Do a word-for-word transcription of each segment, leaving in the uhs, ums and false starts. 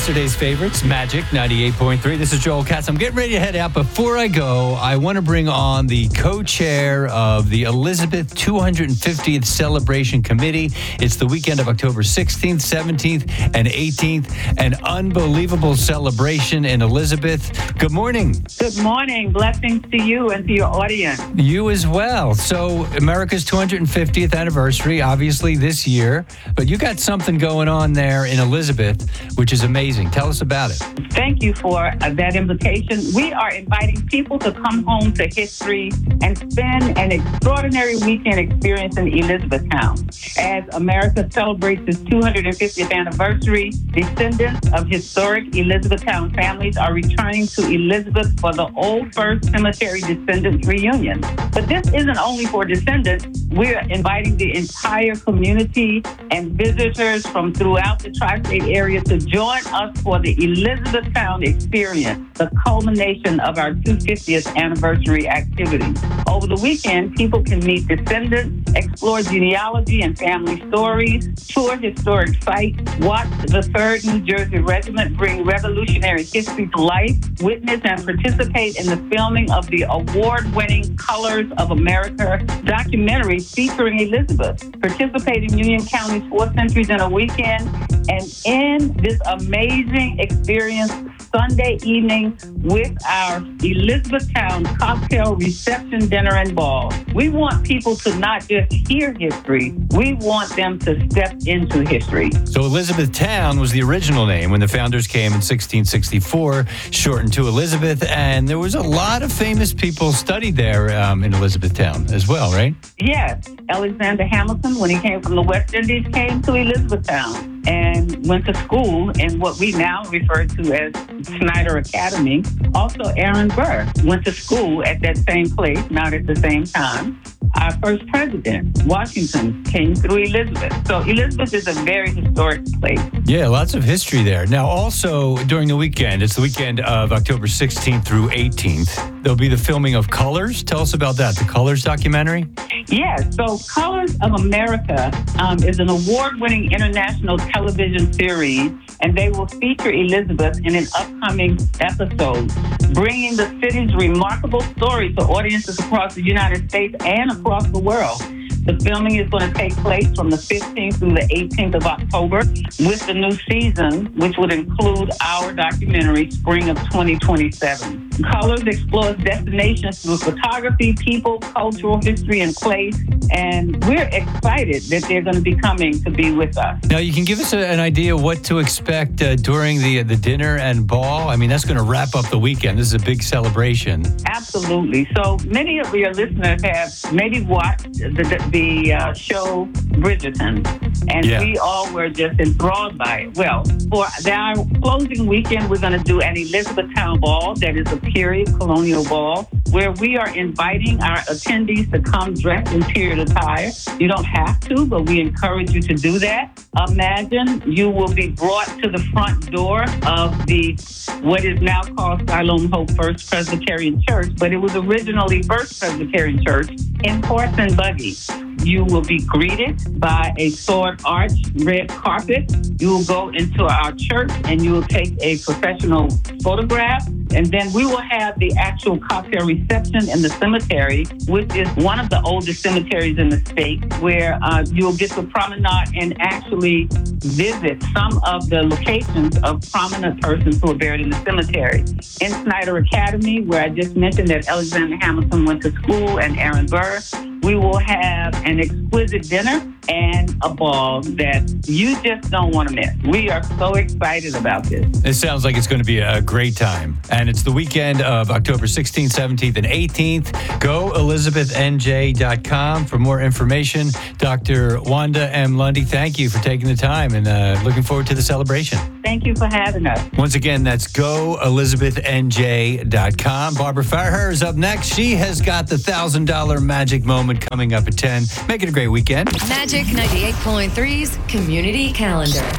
Yesterday's favorites, Magic ninety-eight point three. This is Joel Katz. I'm getting ready to head out. Before I go, I want to bring on the co-chair of the Elizabeth two hundred fiftieth Celebration Committee. It's the weekend of October sixteenth, seventeenth, and eighteenth. An unbelievable celebration in Elizabeth. Good morning. Good morning. Blessings to you and to your audience. You as well. So, America's two hundred fiftieth anniversary, obviously this year, but you got something going on there in Elizabeth, which is amazing. Tell us about it. Thank you for uh, that invitation. We are inviting people to come home to history and spend an extraordinary weekend experience in Elizabethtown. As America celebrates its two hundred fiftieth anniversary, descendants of historic Elizabethtown families are returning to Elizabeth for the Old First Cemetery Descendants Reunion. But this isn't only for descendants. We're inviting the entire community and visitors from throughout the tri-state area to join us for the Elizabethtown experience, the culmination of our two hundred fiftieth anniversary activities. Over the weekend, people can meet descendants, explore genealogy and family stories, tour historic sites, watch the third New Jersey Regiment bring revolutionary history to life, witness and participate in the filming of the award-winning Colors of America documentary featuring Elizabeth, participate in Union County's Four Centuries in a Weekend, and end this amazing experience Sunday evening with our Elizabethtown cocktail reception, dinner, and ball. We want people to not just hear history, we want them to step into history. So Elizabethtown was the original name when the founders came in sixteen sixty-four, shortened to Elizabeth, and there was a lot of famous people studied there um, in Elizabethtown as well, right? Yes. Alexander Hamilton, when he came from the West Indies, came to Elizabethtown and went to school in what we now refer to as Snyder Academy. Also, Aaron Burr went to school at that same place, not at the same time. Our first president, Washington, came through Elizabeth. So Elizabeth is a very historic place. Yeah, lots of history there. Now, also during the weekend, it's the weekend of October sixteenth through eighteenth, there'll be the filming of Colors. Tell us about that, the Colors documentary. Yes, so Colors of America um, is an award-winning international television series, and they will feature Elizabeth in an upcoming episode, bringing the city's remarkable story to audiences across the United States and across the world. The filming is going to take place from the fifteenth through the eighteenth of October with the new season, which would include our documentary, Spring of twenty twenty-seven. Colors explores destinations through photography, people, cultural history, and place, and we're excited that they're going to be coming to be with us. Now, you can give us a, an idea what to expect uh, during the the dinner and ball. I mean, that's going to wrap up the weekend. This is a big celebration. Absolutely. So many of your listeners have maybe watched the, the the uh, show Bridgerton, and yeah. we all were just enthralled by it. Well, for our closing weekend, we're going to do an Elizabethtown ball that is a period colonial ball where we are inviting our attendees to come dressed in period attire. You don't have to, but we encourage you to do that. Imagine you will be brought to the front door of the what is now called Siloam Hope First Presbyterian Church, but it was originally First Presbyterian Church, in horse and buggy. You will be greeted by a sword arch red carpet. You will go into our church and you will take a professional photograph. And then we will have the actual cocktail reception in the cemetery, which is one of the oldest cemeteries in the state, where uh, you'll get to promenade and actually visit some of the locations of prominent persons who are buried in the cemetery. In Snyder Academy, where I just mentioned that Alexander Hamilton went to school, and Aaron Burr, we will have an exquisite dinner and a ball that you just don't want to miss. We are so excited about this. It sounds like it's going to be a great time. And it's the weekend of October sixteenth, seventeenth, and eighteenth. Go Elizabeth N J dot com for more information. Doctor Wanda M. Lundy, thank you for taking the time, and uh, looking forward to the celebration. Thank you for having us. Once again, that's Go Elizabeth N J dot com. Barbara Farher is up next. She has got the one thousand dollars magic moment coming up at ten. Make it a great weekend. Magic ninety-eight point three's Community Calendar.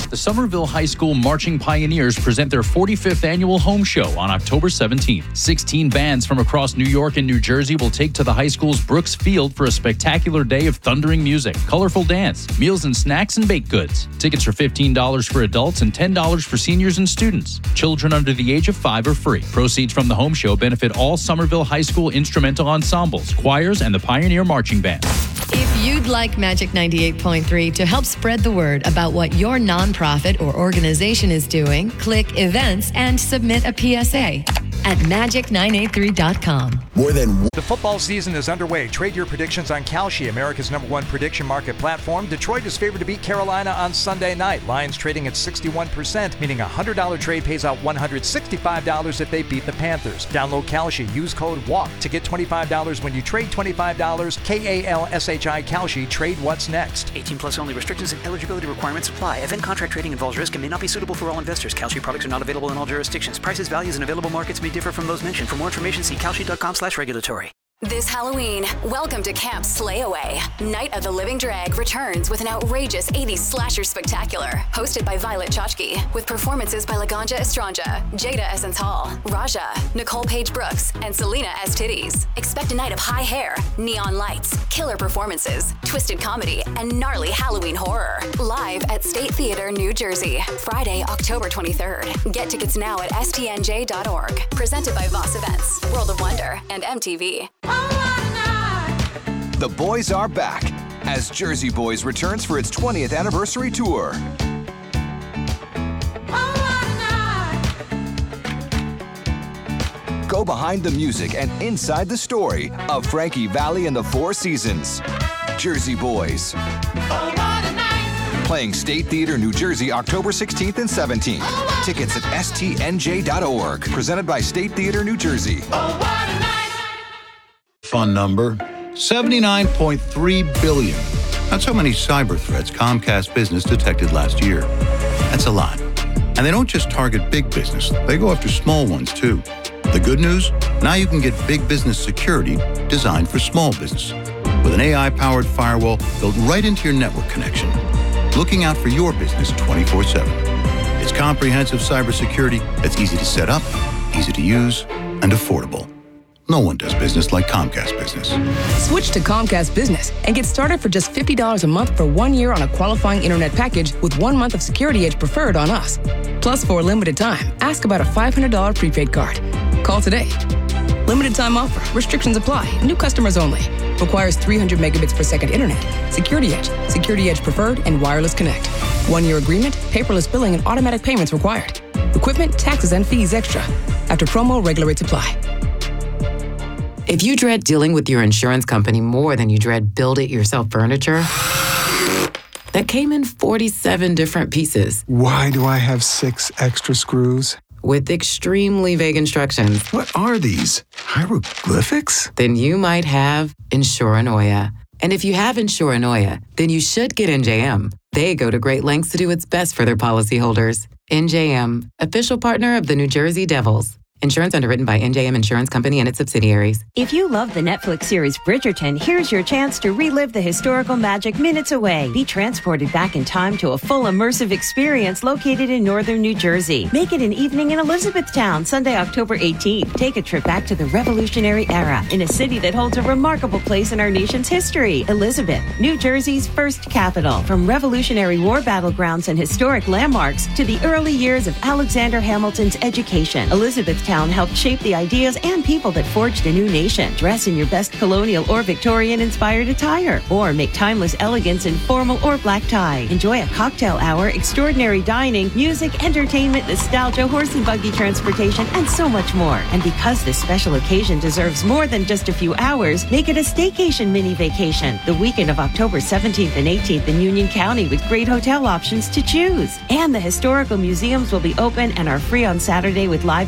The Somerville High School Marching Pioneers present their forty-fifth annual home show on October seventeenth. sixteen bands from across New York and New Jersey will take to the high school's Brooks Field for a spectacular day of thundering music, colorful dance, meals and snacks, and baked goods. Tickets are fifteen dollars for adults and ten dollars for seniors and students. Children under the age of five are free. Proceeds from the home show benefit all Somerville High School instrumental ensembles, choirs, and the Pioneer Marching Band. If you'd like Magic ninety-eight point three to help spread the word about what your nonprofit or organization is doing, click Events and submit a P S A at magic nine eight three dot com. More than The football season is underway. Trade your predictions on Kalshi, America's number one prediction market platform. Detroit is favored to beat Carolina on Sunday night. Lions trading at sixty-one percent, meaning a one hundred dollars trade pays out one hundred sixty-five dollars if they beat the Panthers. Download Kalshi. Use code WALK to get twenty-five dollars when you trade twenty-five dollars. K A L S H I Kalshi. Trade what's next. eighteen plus only. Restrictions and eligibility requirements apply. Event contract trading involves risk and may not be suitable for all investors. Kalshi products are not available in all jurisdictions. Prices, values, and available markets may differ from those mentioned. For more information, see kalshi dot com slash regulatory. This Halloween, welcome to Camp Slayaway. Night of the Living Drag returns with an outrageous eighties slasher spectacular, hosted by Violet Chachki, with performances by Laganja Estranja, Jada Essence Hall, Raja, Nicole Page Brooks, and Selena S. Titties. Expect a night of high hair, neon lights, killer performances, twisted comedy, and gnarly Halloween horror. Live at State Theater, New Jersey, Friday, October twenty-third. Get tickets now at S T N J dot org. Presented by Voss Events, World of Wonder, and M T V. The boys are back as Jersey Boys returns for its twentieth anniversary tour. Go behind the music and inside the story of Frankie Valli and the Four Seasons. Jersey Boys. Playing State Theater, New Jersey, October sixteenth and seventeenth. Tickets at S T N J dot org. Presented by State Theater, New Jersey. Fun number, seventy-nine point three billion. That's how many cyber threats Comcast Business detected last year. That's a lot. And they don't just target big business, they go after small ones too. The good news? Now you can get big business security designed for small business with an A I-powered firewall built right into your network connection, looking out for your business twenty-four seven. It's comprehensive cybersecurity that's easy to set up, easy to use, and affordable. No one does business like Comcast Business. Switch to Comcast Business and get started for just fifty dollars a month for one year on a qualifying internet package with one month of Security Edge Preferred on us. Plus, for a limited time, ask about a five hundred dollars prepaid card. Call today. Limited time offer. Restrictions apply. New customers only. Requires three hundred megabits per second internet. Security Edge, Security Edge Preferred, and Wireless Connect. One-year agreement, paperless billing, and automatic payments required. Equipment, taxes, and fees extra. After promo, regular rates apply. If you dread dealing with your insurance company more than you dread build-it-yourself furniture, that came in forty-seven different pieces. Why do I have six extra screws? With extremely vague instructions. What are these? Hieroglyphics? Then you might have Insuranoia. And if you have Insuranoia, then you should get N J M. They go to great lengths to do what's best for their policyholders. N J M, official partner of the New Jersey Devils. Insurance underwritten by N J M Insurance Company and its subsidiaries. If you love the Netflix series Bridgerton, here's your chance to relive the historical magic minutes away. Be transported back in time to a full immersive experience located in northern New Jersey. Make it an evening in Elizabethtown, Sunday, October eighteenth. Take a trip back to the Revolutionary era in a city that holds a remarkable place in our nation's history. Elizabeth, New Jersey's first capital. From Revolutionary War battlegrounds and historic landmarks to the early years of Alexander Hamilton's education, Elizabethtown helped shape the ideas and people that forged a new nation. Dress in your best colonial or Victorian-inspired attire, or make timeless elegance in formal or black tie. Enjoy a cocktail hour, extraordinary dining, music, entertainment, nostalgia, horse and buggy transportation, and so much more. And because this special occasion deserves more than just a few hours, make it a staycation mini vacation. The weekend of October seventeenth and eighteenth in Union County with great hotel options to choose. And the historical museums will be open and are free on Saturday with live engagement.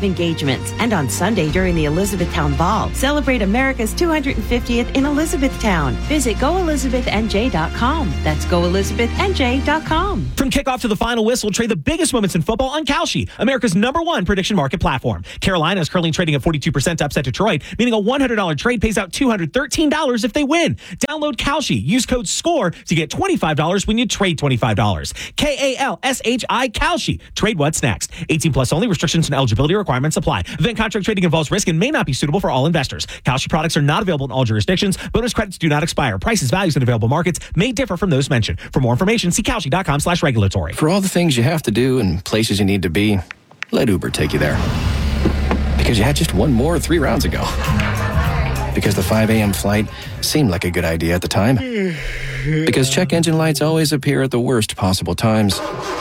refreshments. And on Sunday during the Elizabethtown Ball, celebrate America's two hundred fiftieth in Elizabethtown. Visit go elizabeth n j dot com. That's go elizabeth n j dot com. From kickoff to the final whistle, trade the biggest moments in football on Kalshi, America's number one prediction market platform. Carolina is currently trading at forty-two percent to upset Detroit, meaning a one hundred dollars trade pays out two hundred thirteen dollars if they win. Download Kalshi. Use code SCORE to get twenty-five dollars when you trade twenty-five dollars. K A L S H I Kalshi. Trade what's next. eighteen plus only. Restrictions and eligibility requirements apply. Event contract trading involves risk and may not be suitable for all investors. Kalshi products are not available in all jurisdictions. Bonus credits do not expire. Prices, values, and available markets may differ from those mentioned. For more information, see Kalshi dot com slash regulatory. For all the things you have to do and places you need to be, let Uber take you there. Because you had just one more three rounds ago. Because the five a.m. flight seemed like a good idea at the time. Because check engine lights always appear at the worst possible times.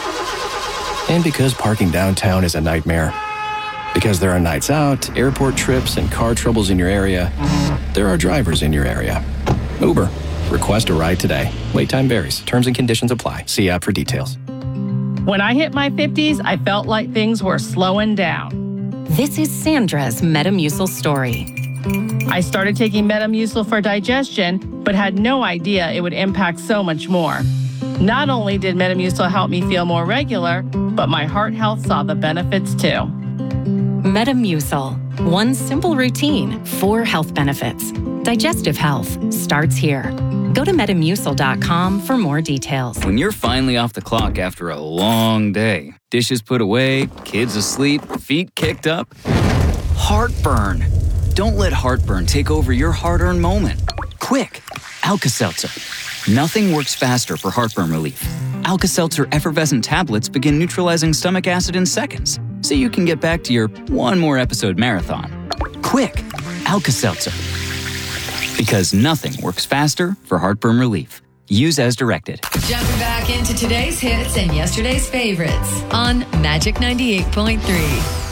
And because parking downtown is a nightmare. Because there are nights out, airport trips, and car troubles in your area, there are drivers in your area. Uber. Request a ride today. Wait time varies. Terms and conditions apply. See app for details. When I hit my fifties, I felt like things were slowing down. This is Sandra's Metamucil story. I started taking Metamucil for digestion, but had no idea it would impact so much more. Not only did Metamucil help me feel more regular, but my heart health saw the benefits too. Metamucil. One simple routine, four health benefits. Digestive health starts here. Go to metamucil dot com for more details. When you're finally off the clock after a long day, dishes put away, kids asleep, feet kicked up, heartburn. Don't let heartburn take over your hard-earned moment. Quick, Alka-Seltzer. Nothing works faster for heartburn relief. Alka-Seltzer effervescent tablets begin neutralizing stomach acid in seconds, so you can get back to your one more episode marathon. Quick, Alka-Seltzer. Because nothing works faster for heartburn relief. Use as directed. Jumping back into today's hits and yesterday's favorites on Magic ninety-eight point three.